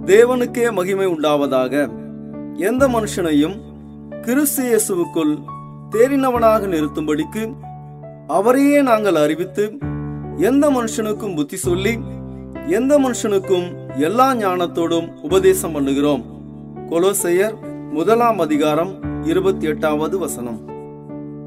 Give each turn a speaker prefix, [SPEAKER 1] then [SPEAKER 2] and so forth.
[SPEAKER 1] தேவனுக்கே மகிமை உண்டாவதாக. எந்த மனுஷனையும் கிறிஸ்து இயேசுவுக்குள் தேறினவனாக நிறுத்தும்படிக்கு அவரையே நாங்கள் அறிவித்து, எந்த மனுஷனுக்கும் புத்தி சொல்லி, எந்த மனுஷனுக்கும் எல்லா ஞானத்தோடும் உபதேசம் பண்ணுகிறோம். கொலோசையர் 1 அதிகாரம் 28வது வசனம்.